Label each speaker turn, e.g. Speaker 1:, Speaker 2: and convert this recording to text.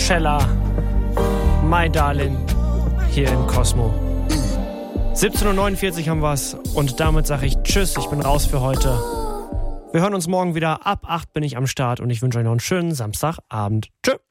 Speaker 1: Shella, My Darling, hier im Cosmo. 17:49 Uhr haben wir's und damit sage ich Tschüss, ich bin raus für heute. Wir hören uns morgen wieder, ab 8 bin ich am Start und ich wünsche euch noch einen schönen Samstagabend. Tschüss.